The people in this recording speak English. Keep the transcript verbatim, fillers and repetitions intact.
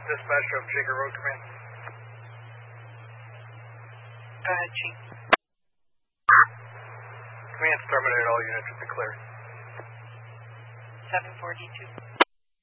dispatch of Jager Road Command. Go ahead, Chief. Command's terminated, all units should be clear. seven forty-two.